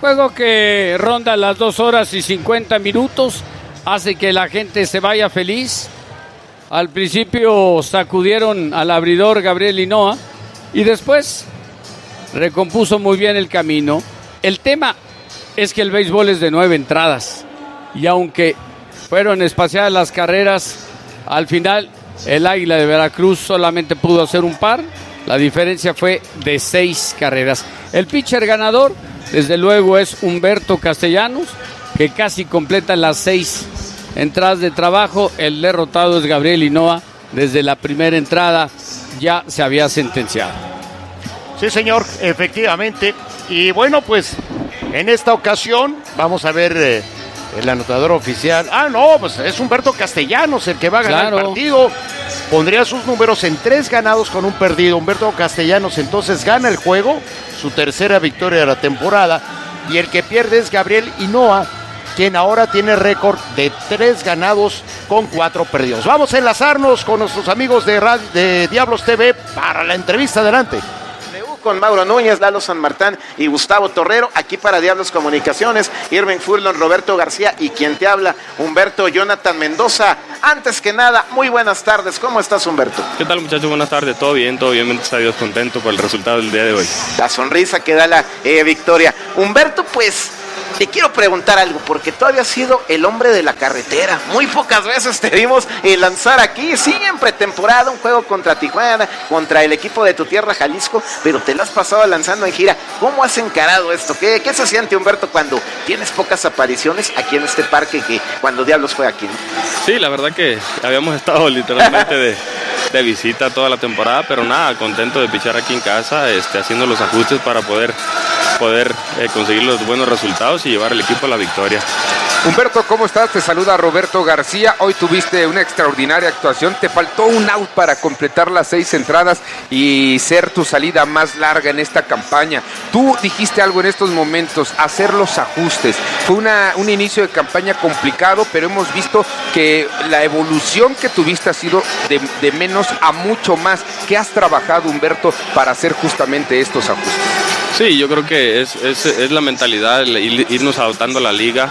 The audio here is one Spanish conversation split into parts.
Juego que ronda las 2 horas y 50 minutos, hace que la gente se vaya feliz. Al principio sacudieron al abridor Gabriel Hinoa y después recompuso muy bien el camino. El tema es que el béisbol es de 9 entradas y aunque fueron espaciadas las carreras, al final el Águila de Veracruz solamente pudo hacer un par. La diferencia fue de 6 carreras. El pitcher ganador, desde luego, es Humberto Castellanos, que casi completa las 6 entradas de trabajo. El derrotado es Gabriel Hinoa. Desde la primera entrada ya se había sentenciado. Sí, señor, efectivamente. Y bueno, pues en esta ocasión vamos a ver el anotador oficial. Pues es Humberto Castellanos el que va a ganar el partido. Pondría sus números en 3 ganados con un perdido. Humberto Castellanos entonces gana el juego, su tercera victoria de la temporada. Y el que pierde es Gabriel Hinoa, quien ahora tiene récord de 3 ganados con 4 perdidos. Vamos a enlazarnos con nuestros amigos de Diablos TV para la entrevista. Adelante. Con Mauro Núñez, Lalo San Martín y Gustavo Torrero, aquí para Diablos Comunicaciones, Irving Furlon, Roberto García y quien te habla, Humberto Jonathan Mendoza. Antes que nada, muy buenas tardes, ¿cómo estás, Humberto? ¿Qué tal, muchachos? Buenas tardes, todo bien, gracias a Dios, contento por el resultado del día de hoy. La sonrisa que da la victoria. Humberto, pues te quiero preguntar algo, porque tú habías sido el hombre de la carretera. Muy pocas veces te vimos lanzar aquí, sí, en pretemporada, un juego contra Tijuana, contra el equipo de tu tierra, Jalisco, pero te lo has pasado lanzando en gira. ¿Cómo has encarado esto? ¿Qué se siente, Humberto, cuando tienes pocas apariciones aquí en este parque que cuando Diablos fue aquí, ¿no? Sí, la verdad que habíamos estado literalmente de visita toda la temporada, pero nada, contento de pichar aquí en casa, haciendo los ajustes para poder conseguir los buenos resultados y llevar el equipo a la victoria. Humberto, ¿cómo estás? Te saluda Roberto García. Hoy tuviste una extraordinaria actuación. Te faltó un out para completar las 6 entradas y ser tu salida más larga en esta campaña. Tú dijiste algo en estos momentos, hacer los ajustes. Fue un inicio de campaña complicado, pero hemos visto que la evolución que tuviste ha sido de menos a mucho más. ¿Qué has trabajado, Humberto, para hacer justamente estos ajustes? Sí, yo creo que es la mentalidad, irnos adaptando a la liga.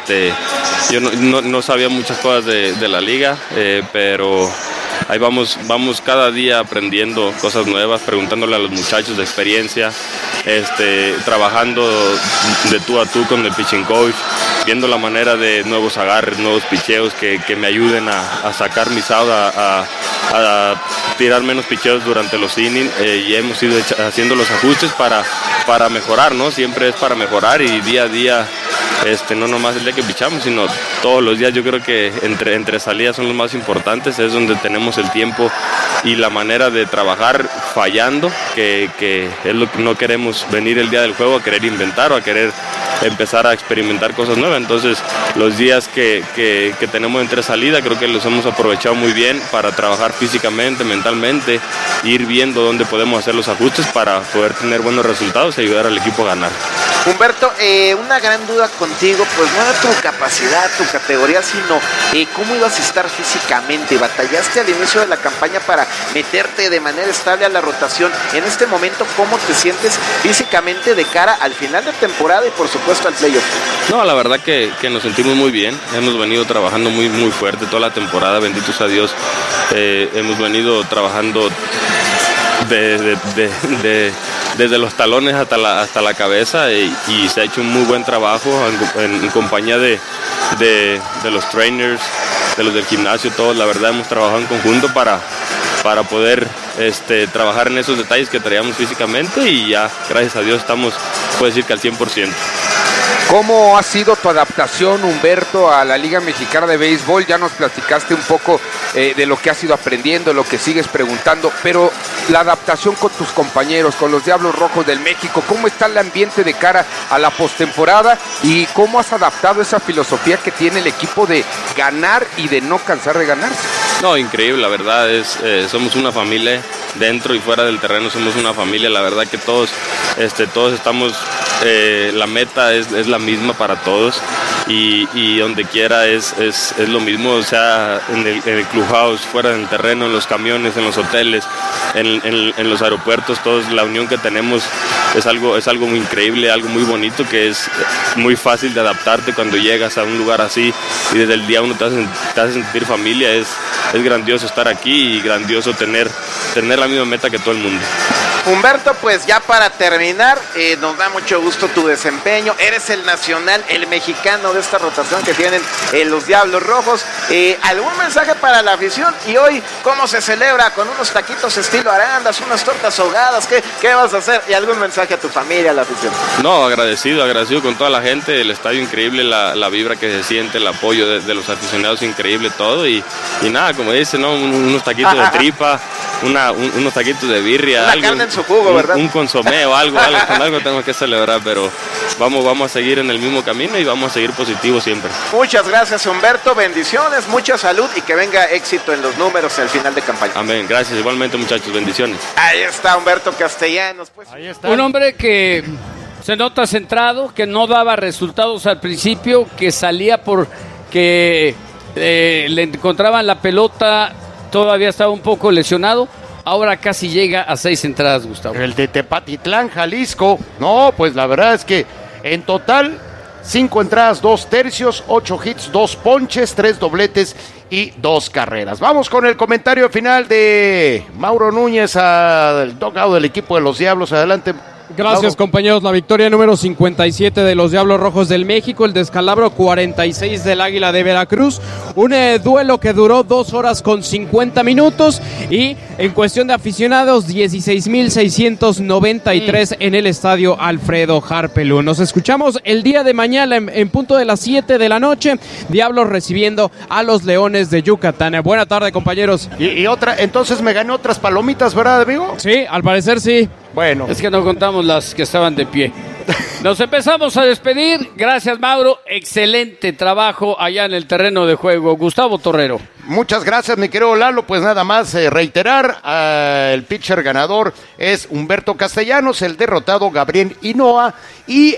Yo no sabía muchas cosas de la liga, pero ahí vamos cada día aprendiendo cosas nuevas, preguntándole a los muchachos de experiencia, trabajando de tú a tú con el pitching coach, viendo la manera de nuevos agarres, nuevos picheos que me ayuden a sacar mis outs, a tirar menos picheos durante los innings, y hemos ido haciendo los ajustes para mejorar, ¿no? Siempre es para mejorar y día a día, no nomás el día que pichamos, sino todos los días. Yo creo que entre salidas son los más importantes, es donde tenemos el tiempo y la manera de trabajar fallando, que es lo que no queremos venir el día del juego a querer inventar o a querer empezar a experimentar cosas nuevas. Entonces los días que tenemos entre salida creo que los hemos aprovechado muy bien para trabajar físicamente, mentalmente, ir viendo dónde podemos hacer los ajustes para poder tener buenos resultados y ayudar al equipo a ganar. Humberto, una gran duda contigo, pues no era tu capacidad, tu categoría, sino cómo ibas a estar físicamente. Batallaste al inicio de la campaña para meterte de manera estable a la rotación. En este momento, ¿cómo te sientes físicamente de cara al final de temporada y por supuesto al playoff? No, la verdad que nos sentimos muy bien. Hemos venido trabajando muy, muy fuerte toda la temporada, benditos a Dios. Hemos venido trabajando desde los talones hasta la cabeza y se ha hecho un muy buen trabajo en compañía de los trainers, de los del gimnasio, todos. La verdad hemos trabajado en conjunto para poder trabajar en esos detalles que traíamos físicamente y ya, gracias a Dios, estamos, puedo decir que al 100%. ¿Cómo ha sido tu adaptación, Humberto, a la Liga Mexicana de Béisbol? Ya nos platicaste un poco de lo que has ido aprendiendo, lo que sigues preguntando, pero la adaptación con tus compañeros, con los Diablos Rojos del México, ¿cómo está el ambiente de cara a la postemporada y cómo has adaptado esa filosofía que tiene el equipo de ganar y de no cansar de ganarse? No, increíble, la verdad somos una familia, dentro y fuera del terreno somos una familia. La verdad que todos estamos, la meta es la misma para todos y donde quiera es lo mismo, o sea, en el clubhouse, fuera del terreno, en los camiones, en los hoteles, en los aeropuertos, todos, la unión que tenemos es algo muy increíble, algo muy bonito, que es muy fácil de adaptarte cuando llegas a un lugar así y desde el día uno te hace sentir familia. Es grandioso estar aquí y grandioso tener la misma meta que todo el mundo. Humberto, pues ya para terminar, nos da mucho gusto tu desempeño. Eres el nacional, el mexicano de esta rotación que tienen los Diablos Rojos. ¿Algún mensaje para la afición? Y hoy, ¿cómo se celebra? ¿Con unos taquitos estilo Arandas, unas tortas ahogadas? ¿Qué vas a hacer? ¿Y algún mensaje a tu familia, a la afición? No, agradecido con toda la gente, el estadio increíble, la vibra que se siente, el apoyo de los aficionados increíble, todo. Y nada, como dice, ¿no? Unos taquitos de tripa, unos taquitos de birria. Una carne en su jugo, ¿verdad? Un consomé o algo, con algo tenemos que celebrar, pero vamos a seguir en el mismo camino y vamos a seguir positivos siempre. Muchas gracias, Humberto, bendiciones, mucha salud y que venga éxito en los números al final de campaña. Amén, gracias, igualmente muchachos, bendiciones. Ahí está Humberto Castellanos, pues. Ahí está. Un hombre que se nota centrado, que no daba resultados al principio, que salía porque le encontraban la pelota, todavía estaba un poco lesionado. Ahora casi llega a 6 entradas, Gustavo. El de Tepatitlán, Jalisco. No, pues la verdad es que en total 5 entradas, 2 tercios, 8 hits, 2 ponches, 3 dobletes y 2 carreras. Vamos con el comentario final de Mauro Núñez al dugout del equipo de los Diablos. Adelante. Gracias, compañeros. La victoria número 57 de los Diablos Rojos del México, el descalabro 46 del Águila de Veracruz. Un duelo que duró 2 horas con 50 minutos y en cuestión de aficionados, 16,693 en el estadio Alfredo Harpelú. Nos escuchamos el día de mañana en punto de las 7 de la noche. Diablos recibiendo a los Leones de Yucatán. Buena tarde, compañeros. Y otra, entonces me gané otras palomitas, ¿verdad, amigo? Sí, al parecer sí. Bueno. Es que no contamos las que estaban de pie. Nos empezamos a despedir. Gracias, Mauro. Excelente trabajo allá en el terreno de juego. Gustavo Torrero. Muchas gracias, mi querido Lalo. Pues nada más reiterar, el pitcher ganador es Humberto Castellanos, el derrotado Gabriel Hinoa y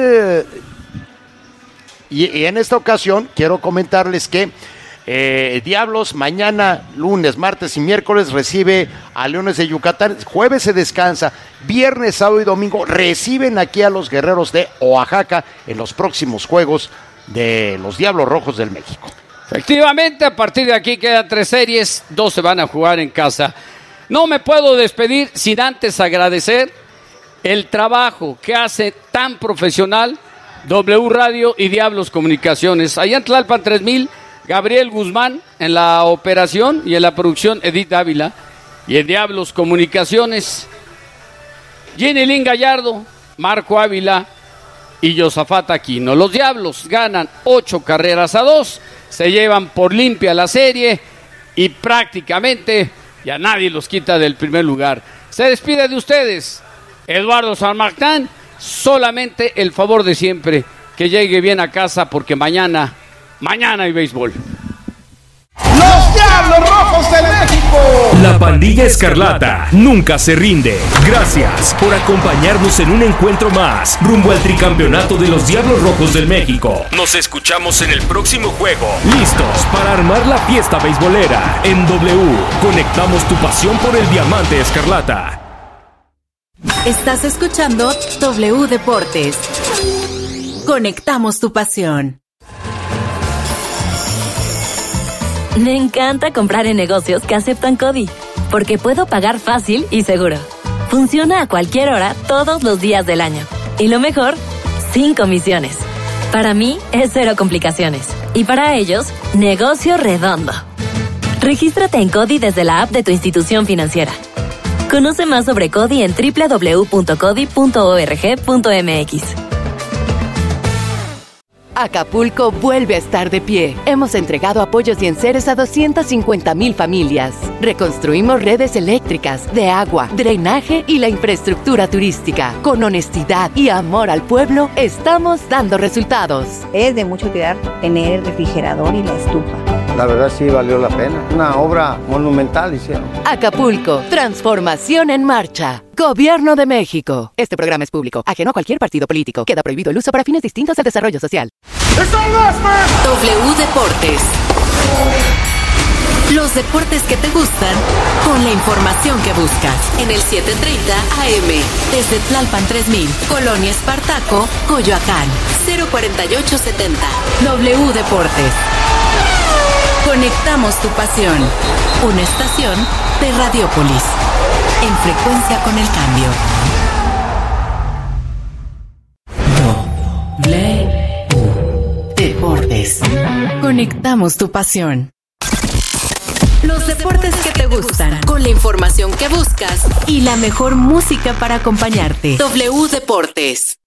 en esta ocasión quiero comentarles que Diablos mañana, lunes, martes y miércoles recibe a Leones de Yucatán, jueves se descansa, viernes, sábado y domingo reciben aquí a los Guerreros de Oaxaca en los próximos juegos de los Diablos Rojos del México. Efectivamente, a partir de aquí quedan 3 series, 2 se van a jugar en casa. No me puedo despedir sin antes agradecer el trabajo que hace tan profesional W Radio y Diablos Comunicaciones. Allá en Tlalpan 3000, Gabriel Guzmán en la operación y en la producción Edith Ávila, y en Diablos Comunicaciones Jenny Lynn Gallardo, Marco Ávila y Josafat Aquino. Los Diablos ganan 8-2, se llevan por limpia la serie y prácticamente ya nadie los quita del primer lugar. Se despide de ustedes Eduardo San Martín, solamente el favor de siempre, que llegue bien a casa porque mañana hay béisbol. ¡Los Diablos Rojos de México! La pandilla escarlata nunca se rinde. Gracias por acompañarnos en un encuentro más rumbo al tricampeonato de los Diablos Rojos del México. Nos escuchamos en el próximo juego. Listos para armar la fiesta beisbolera. En W, conectamos tu pasión por el diamante escarlata. Estás escuchando W Deportes. Conectamos tu pasión. Me encanta comprar en negocios que aceptan CODI, porque puedo pagar fácil y seguro. Funciona a cualquier hora, todos los días del año. Y lo mejor, sin comisiones. Para mí, es 0 complicaciones. Y para ellos, negocio redondo. Regístrate en CODI desde la app de tu institución financiera. Conoce más sobre CODI en www.codi.org.mx. Acapulco vuelve a estar de pie. Hemos entregado apoyos y enseres a 250,000 familias. Reconstruimos redes eléctricas, de agua, drenaje y la infraestructura turística. Con honestidad y amor al pueblo, estamos dando resultados. Es de mucho cuidar tener el refrigerador y la estufa. La verdad sí valió la pena. Una obra monumental hicieron. Acapulco, transformación en marcha. Gobierno de México. Este programa es público, ajeno a cualquier partido político. Queda prohibido el uso para fines distintos al desarrollo social. W Deportes. Los deportes que te gustan con la información que buscas en el 7:30 AM desde Tlalpan 3000, Colonia Espartaco, Coyoacán, 04870. W Deportes. Conectamos tu pasión. Una estación de Radiópolis. En frecuencia con el cambio. W Deportes. Conectamos tu pasión. Los deportes que te gustan, con la información que buscas y la mejor música para acompañarte. W Deportes.